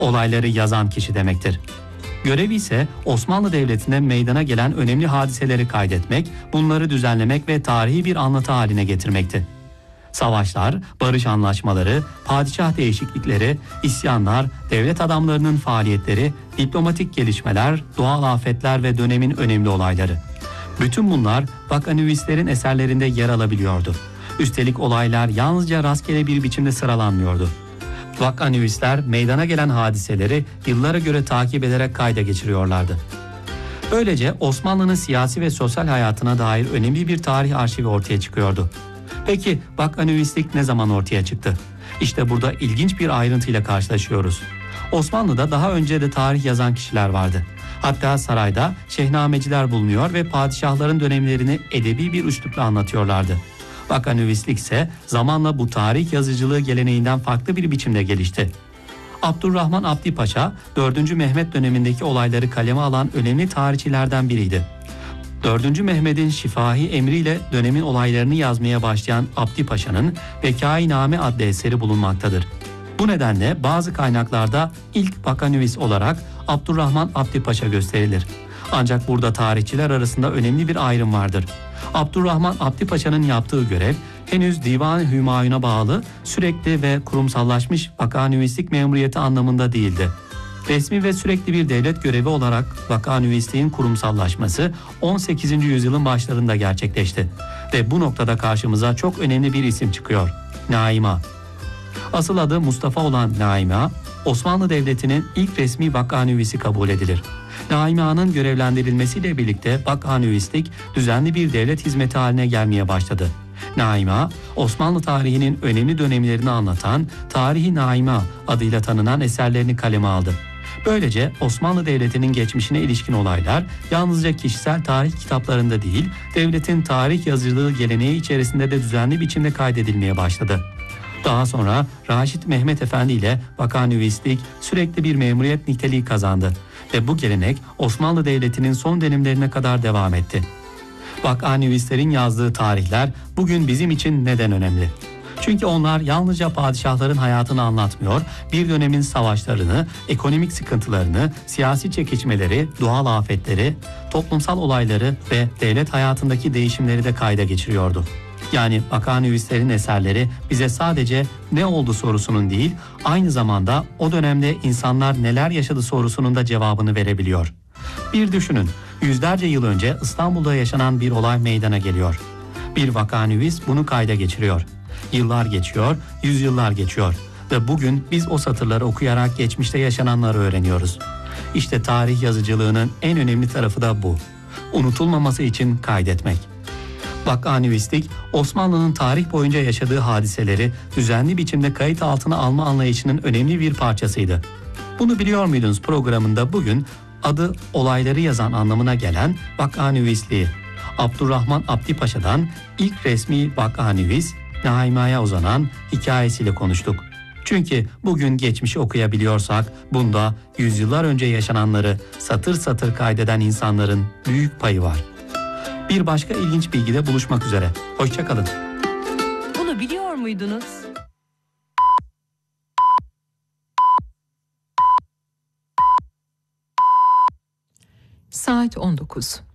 Olayları yazan kişi demektir. Görevi ise Osmanlı Devleti'nde meydana gelen önemli hadiseleri kaydetmek, bunları düzenlemek ve tarihi bir anlatı haline getirmekti. Savaşlar, barış anlaşmaları, padişah değişiklikleri, isyanlar, devlet adamlarının faaliyetleri, diplomatik gelişmeler, doğal afetler ve dönemin önemli olayları. Bütün bunlar vakanüvislerin eserlerinde yer alabiliyordu. Üstelik olaylar yalnızca rastgele bir biçimde sıralanmıyordu. Vakanüvisler meydana gelen hadiseleri yıllara göre takip ederek kayda geçiriyorlardı. Böylece Osmanlı'nın siyasi ve sosyal hayatına dair önemli bir tarih arşivi ortaya çıkıyordu. Peki vakanüvislik ne zaman ortaya çıktı? İşte burada ilginç bir ayrıntıyla karşılaşıyoruz. Osmanlı'da daha önce de tarih yazan kişiler vardı. Hatta sarayda şehnameciler bulunuyor ve padişahların dönemlerini edebi bir üslupla anlatıyorlardı. Vakanüvislik ise zamanla bu tarih yazıcılığı geleneğinden farklı bir biçimde gelişti. Abdurrahman Abdi Paşa, 4. Mehmet dönemindeki olayları kaleme alan önemli tarihçilerden biriydi. 4. Mehmet'in şifahi emriyle dönemin olaylarını yazmaya başlayan Abdi Paşa'nın Vekainame adlı eseri bulunmaktadır. Bu nedenle bazı kaynaklarda ilk vakanüvis olarak Abdurrahman Abdi Paşa gösterilir. Ancak burada tarihçiler arasında önemli bir ayrım vardır. Abdurrahman Abdi Paşa'nın yaptığı görev henüz Divan-ı Hümayun'a bağlı sürekli ve kurumsallaşmış vakanüvislik memuriyeti anlamında değildi. Resmi ve sürekli bir devlet görevi olarak vakanüvisliğin kurumsallaşması 18. yüzyılın başlarında gerçekleşti. Ve bu noktada karşımıza çok önemli bir isim çıkıyor: Naima. Asıl adı Mustafa olan Naima, Osmanlı Devleti'nin ilk resmi vakanüvisi kabul edilir. Naima'nın görevlendirilmesiyle birlikte vakanüvislik düzenli bir devlet hizmeti haline gelmeye başladı. Naima, Osmanlı tarihinin önemli dönemlerini anlatan Tarihi Naima adıyla tanınan eserlerini kaleme aldı. Böylece Osmanlı Devleti'nin geçmişine ilişkin olaylar yalnızca kişisel tarih kitaplarında değil, devletin tarih yazıcılığı geleneği içerisinde de düzenli biçimde kaydedilmeye başladı. Daha sonra Raşit Mehmet Efendi ile vakanüvislik sürekli bir memuriyet niteliği kazandı ve bu gelenek Osmanlı Devleti'nin son dönemlerine kadar devam etti. Vakanüvislerin yazdığı tarihler bugün bizim için neden önemli? Çünkü onlar yalnızca padişahların hayatını anlatmıyor, bir dönemin savaşlarını, ekonomik sıkıntılarını, siyasi çekişmeleri, doğal afetleri, toplumsal olayları ve devlet hayatındaki değişimleri de kayda geçiriyordu. Yani vakanüvislerin eserleri bize sadece ne oldu sorusunun değil, aynı zamanda o dönemde insanlar neler yaşadı sorusunun da cevabını verebiliyor. Bir düşünün, yüzlerce yıl önce İstanbul'da yaşanan bir olay meydana geliyor. Bir vakanüvis bunu kayda geçiriyor. Yıllar geçiyor, yüzyıllar geçiyor ve bugün biz o satırları okuyarak geçmişte yaşananları öğreniyoruz. İşte tarih yazıcılığının en önemli tarafı da bu. Unutulmaması için kaydetmek. Vakanüvislik, Osmanlı'nın tarih boyunca yaşadığı hadiseleri düzenli biçimde kayıt altına alma anlayışının önemli bir parçasıydı. Bunu biliyor muydunuz programında bugün adı olayları yazan anlamına gelen vakanüvisliği, Abdurrahman Abdi Paşa'dan ilk resmi vakanüvis Naima'ya uzanan hikayesiyle konuştuk. Çünkü bugün geçmişi okuyabiliyorsak bunda yüzyıllar önce yaşananları satır satır kaydeden insanların büyük payı var. Bir başka ilginç bilgide buluşmak üzere. Hoşça kalın. Bunu biliyor muydunuz? Saat 19.